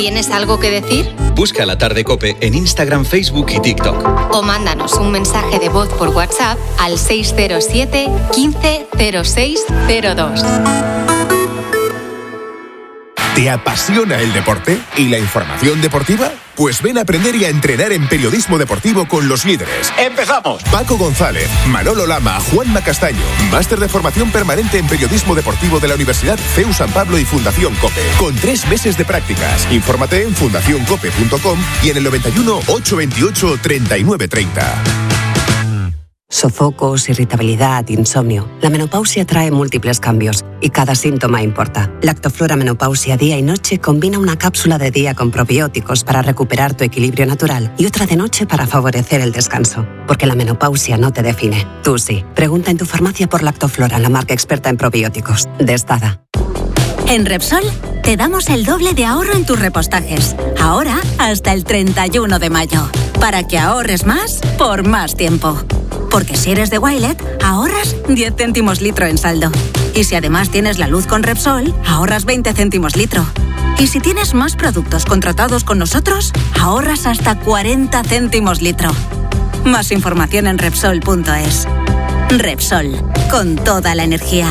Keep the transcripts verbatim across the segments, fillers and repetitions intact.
¿Tienes algo que decir? Busca La Tarde COPE en Instagram, Facebook y TikTok. O mándanos un mensaje de voz por WhatsApp al seis cero siete, quince, cero seis cero dos. ¿Te apasiona el deporte y la información deportiva? Pues ven a aprender y a entrenar en periodismo deportivo con los líderes. ¡Empezamos! Paco González, Manolo Lama, Juanma Castaño. Máster de formación permanente en periodismo deportivo de la Universidad C E U San Pablo y Fundación COPE. Con tres meses de prácticas. Infórmate en fundación cope punto com y en el noventa y uno, ochocientos veintiocho, treinta y nueve treinta. Sofocos, irritabilidad, insomnio. La menopausia trae múltiples cambios y cada síntoma importa. Lactoflora Menopausia Día y Noche combina una cápsula de día con probióticos para recuperar tu equilibrio natural y otra de noche para favorecer el descanso. Porque la menopausia no te define. Tú sí. Pregunta en tu farmacia por Lactoflora, la marca experta en probióticos. De Estada. En Repsol te damos el doble de ahorro en tus repostajes. Ahora hasta el treinta y uno de mayo. Para que ahorres más por más tiempo. Porque si eres de Wilet, ahorras diez céntimos litro en saldo. Y si además tienes la luz con Repsol, ahorras veinte céntimos litro. Y si tienes más productos contratados con nosotros, ahorras hasta cuarenta céntimos litro. Más información en Repsol punto es. Repsol, con toda la energía.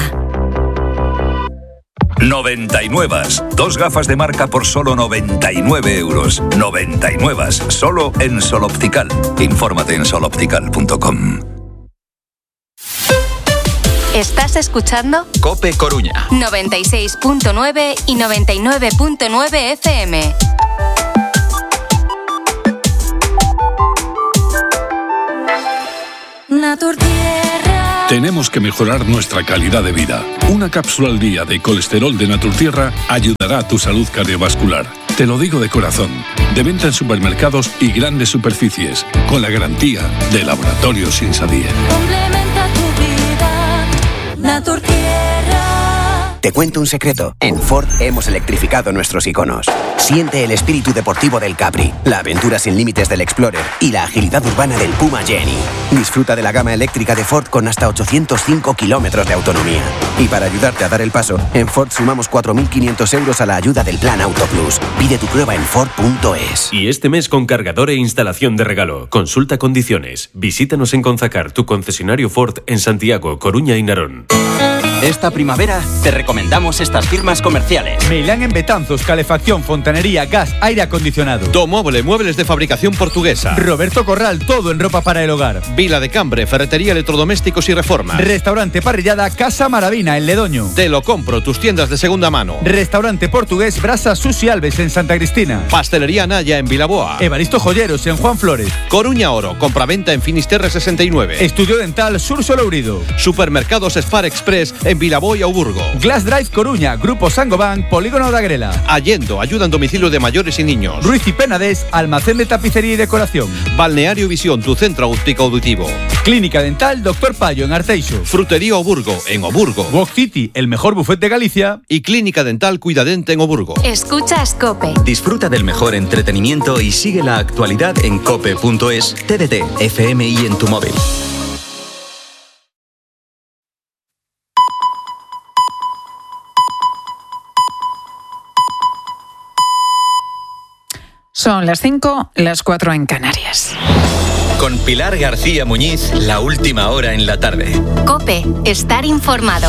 noventa y nueve. Dos gafas de marca por solo noventa y nueve euros. noventa y nueve. Solo en Sol Optical. Infórmate en sol optical punto com. ¿Estás escuchando? COPE Coruña. noventa y seis punto nueve y noventa y nueve punto nueve F M. Naturtierra. Tenemos que mejorar nuestra calidad de vida. Una cápsula al día de colesterol de Naturtierra ayudará a tu salud cardiovascular. Te lo digo de corazón. De venta en supermercados y grandes superficies, con la garantía de Laboratorios Insadie. Complementa tu vida, Naturtierra. Te cuento un secreto. En Ford hemos electrificado nuestros iconos. Siente el espíritu deportivo del Capri, la aventura sin límites del Explorer y la agilidad urbana del Puma Jenny. Disfruta de la gama eléctrica de Ford con hasta ochocientos cinco kilómetros de autonomía. Y para ayudarte a dar el paso, en Ford sumamos cuatro mil quinientos euros a la ayuda del Plan Auto Plus. Pide tu prueba en Ford punto es. Y este mes con cargador e instalación de regalo. Consulta condiciones. Visítanos en Conzacar, tu concesionario Ford en Santiago, Coruña y Narón. Esta primavera te recomendamos estas firmas comerciales. Meilán en Betanzos, calefacción, fontanería, gas, aire acondicionado. Domoble, muebles de fabricación portuguesa. Roberto Corral, todo en ropa para el hogar. Vila de Cambre, ferretería, electrodomésticos y reformas. Restaurante Parrillada Casa Maravina en Ledoño. Te lo compro, tus tiendas de segunda mano. Restaurante portugués Brasa Susi Alves en Santa Cristina. Pastelería Naya en Vilaboa. Evaristo Joyeros en Juan Flores. Coruña Oro, compraventa en Finisterre sesenta y nueve. Estudio Dental Sur Solourido. Supermercados Spar Express en Vilaboa y Auburgo. Glass Drive Coruña, Grupo Sangoban, Polígono de Agrela. Allendo, ayuda en domicilio de mayores y niños. Ruiz y Penades, almacén de tapicería y decoración. Balneario Visión, tu centro óptico auditivo. Clínica Dental Doctor Payo en Arteixo. Frutería Oburgo en Oburgo. Walk City, el mejor buffet de Galicia. Y Clínica Dental Cuidadente en Oburgo. Escuchas COPE. Disfruta del mejor entretenimiento y sigue la actualidad en cope punto es, T D T, F M y en tu móvil. Son las cinco, las cuatro en Canarias. Con Pilar García Muñiz, la última hora en la tarde. COPE, estar informado.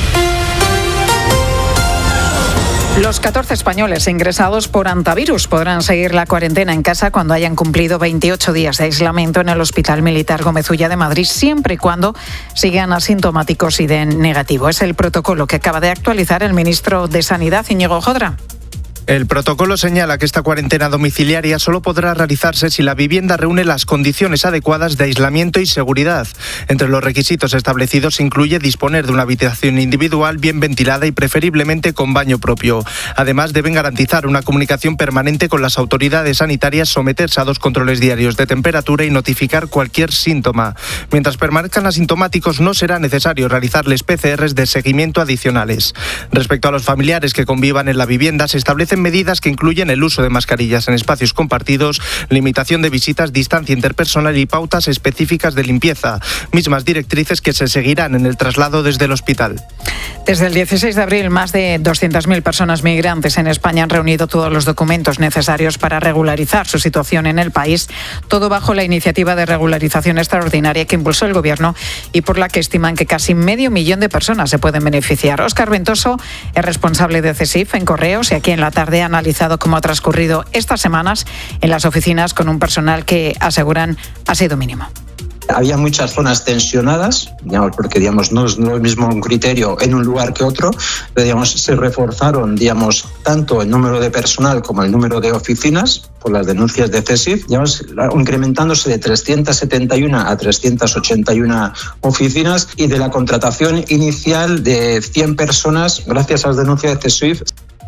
Los catorce españoles ingresados por antivirus podrán seguir la cuarentena en casa cuando hayan cumplido veintiocho días de aislamiento en el Hospital Militar Gómez Ulla de Madrid, siempre y cuando sigan asintomáticos y den negativo. Es el protocolo que acaba de actualizar el ministro de Sanidad, Íñigo Jodra. El protocolo señala que esta cuarentena domiciliaria solo podrá realizarse si la vivienda reúne las condiciones adecuadas de aislamiento y seguridad. Entre los requisitos establecidos se incluye disponer de una habitación individual bien ventilada y preferiblemente con baño propio. Además, deben garantizar una comunicación permanente con las autoridades sanitarias, someterse a dos controles diarios de temperatura y notificar cualquier síntoma. Mientras permanezcan asintomáticos, no será necesario realizarles P C Rs de seguimiento adicionales. Respecto a los familiares que convivan en la vivienda, se establecen establecen medidas que incluyen el uso de mascarillas en espacios compartidos, limitación de visitas, distancia interpersonal y pautas específicas de limpieza, mismas directrices que se seguirán en el traslado desde el hospital. Desde el dieciséis de abril, más de doscientas mil personas migrantes en España han reunido todos los documentos necesarios para regularizar su situación en el país, todo bajo la iniciativa de regularización extraordinaria que impulsó el Gobierno y por la que estiman que casi medio millón de personas se pueden beneficiar. Óscar Ventoso es responsable de CESIF en Correos y aquí en la tarde ha analizado cómo ha transcurrido estas semanas en las oficinas con un personal que aseguran ha sido mínimo. Había muchas zonas tensionadas, digamos, porque digamos, no es lo mismo un criterio en un lugar que otro, pero digamos, se reforzaron digamos, tanto el número de personal como el número de oficinas por las denuncias de CESIF, digamos, incrementándose de trescientas setenta y uno a trescientas ochenta y uno oficinas y de la contratación inicial de cien personas gracias a las denuncias de CESIF.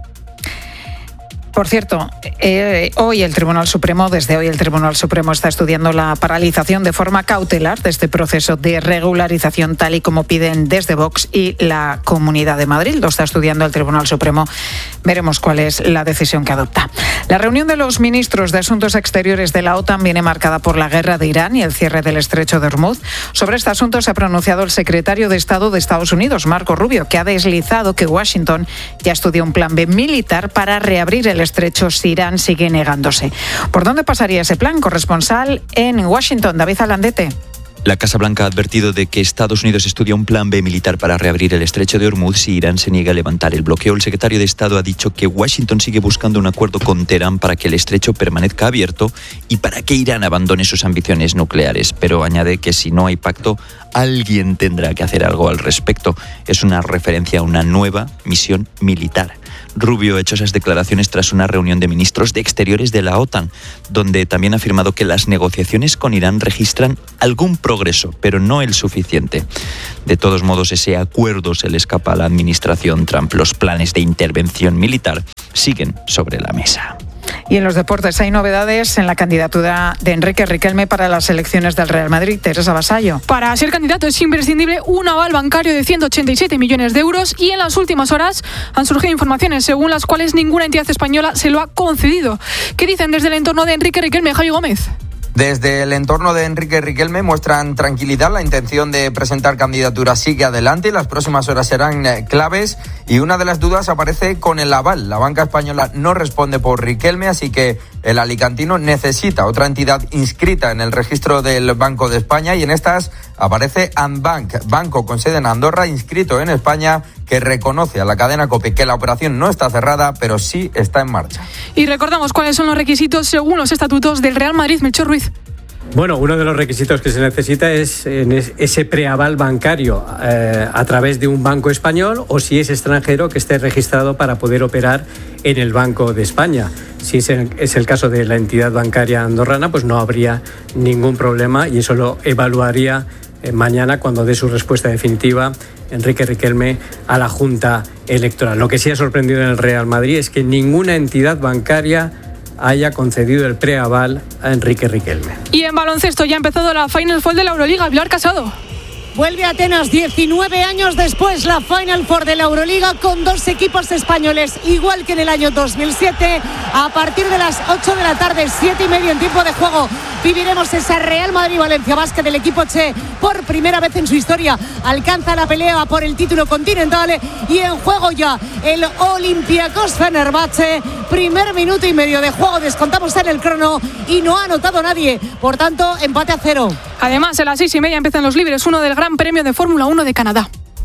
Por cierto, eh, hoy el Tribunal Supremo, desde hoy el Tribunal Supremo está estudiando la paralización de forma cautelar de este proceso de regularización tal y como piden desde Vox y la Comunidad de Madrid. Lo está estudiando el Tribunal Supremo. Veremos cuál es la decisión que adopta. La reunión de los ministros de Asuntos Exteriores de la OTAN viene marcada por la guerra de Irán y el cierre del estrecho de Hormuz. Sobre este asunto se ha pronunciado el secretario de Estado de Estados Unidos, Marco Rubio, que ha deslizado que Washington ya estudia un plan B militar para reabrir el estrecho si Irán sigue negándose. ¿Por dónde pasaría ese plan? Corresponsal en Washington, David Alandete. La Casa Blanca ha advertido de que Estados Unidos estudia un plan B militar para reabrir el estrecho de Hormuz si Irán se niega a levantar el bloqueo. El secretario de Estado ha dicho que Washington sigue buscando un acuerdo con Teherán para que el estrecho permanezca abierto y para que Irán abandone sus ambiciones nucleares. Pero añade que si no hay pacto, alguien tendrá que hacer algo al respecto. Es una referencia a una nueva misión militar. Rubio ha hecho esas declaraciones tras una reunión de ministros de Exteriores de la OTAN, donde también ha afirmado que las negociaciones con Irán registran algún progreso, pero no el suficiente. De todos modos, ese acuerdo se le escapa a la administración Trump. Los planes de intervención militar siguen sobre la mesa. Y en los deportes hay novedades en la candidatura de Enrique Riquelme para las elecciones del Real Madrid. Teresa Vasallo. Para ser candidato es imprescindible un aval bancario de ciento ochenta y siete millones de euros y en las últimas horas han surgido informaciones según las cuales ninguna entidad española se lo ha concedido. ¿Qué dicen desde el entorno de Enrique Riquelme, Javi Gómez? Desde el entorno de Enrique Riquelme muestran tranquilidad, la intención de presentar candidatura sigue adelante, las próximas horas serán claves y una de las dudas aparece con el aval. La banca española no responde por Riquelme, así que el alicantino necesita otra entidad inscrita en el registro del Banco de España y en estas aparece Andbank, banco con sede en Andorra, inscrito en España, que reconoce a la cadena COPE que la operación no está cerrada, pero sí está en marcha. Y recordamos cuáles son los requisitos según los estatutos del Real Madrid. Melchor Ruiz. Bueno, uno de los requisitos que se necesita es ese preaval bancario eh, a través de un banco español o si es extranjero que esté registrado para poder operar en el Banco de España. Si es el, es el caso de la entidad bancaria andorrana, pues no habría ningún problema y eso lo evaluaría eh, mañana cuando dé su respuesta definitiva Enrique Riquelme a la Junta Electoral. Lo que sí ha sorprendido en el Real Madrid es que ninguna entidad bancaria haya concedido el preaval a Enrique Riquelme. Y en baloncesto ya ha empezado la Final Four de la Euroliga. Pilar Casado. Vuelve a Atenas diecinueve años después la Final Four de la Euroliga con dos equipos españoles, igual que en el año dos mil siete. A partir de las ocho de la tarde, siete y medio en tiempo de juego, viviremos esa Real Madrid-Valencia Basket del equipo Che. Por primera vez en su historia alcanza la pelea por el título continental y en juego ya el Olympiacos Fenerbahce. Primer minuto y medio de juego, descontamos en el crono y no ha anotado nadie, por tanto empate a cero. Además, a las seis y media empiezan los libres, uno del Gran Premio de Fórmula uno de Canadá.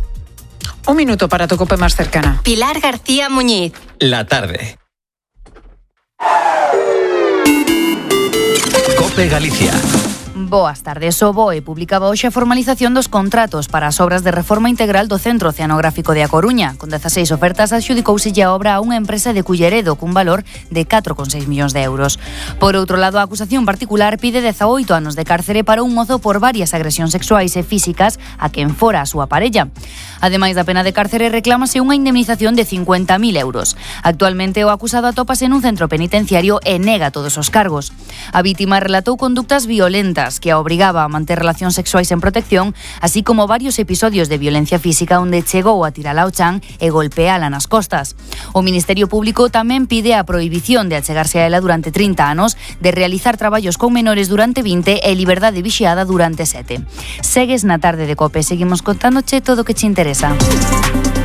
Un minuto para tu COPE más cercana. Pilar García Muñiz. La tarde. COPE Galicia. Boas tardes. O B O E publicaba hoxe a formalización dos contratos para as obras de reforma integral do Centro Oceanográfico de A Coruña. Con dezaseis ofertas adxudicouse a obra a unha empresa de Culleredo cun valor de catro coma seis millóns de euros. Por outro lado, a acusación particular pide dezaoito anos de cárcere para un mozo por varias agresións sexuais e físicas a quen fora a súa parella. Ademais da pena de cárcere, reclámase unha indemnización de cincuenta mil euros. Actualmente, o acusado atópase nun centro penitenciario e nega todos os cargos. A vítima relatou conductas violentas nas que a obrigaba a manter relacións sexuais en protección, así como varios episodios de violencia física onde chegou a tirala ao chan e golpeala nas costas. O Ministerio Público tamén pide a prohibición de achegarse a ela durante trinta anos, de realizar traballos con menores durante vinte e liberdade vixiada durante sete. Segues na tarde de COPE, seguimos contándoche todo o que che interesa.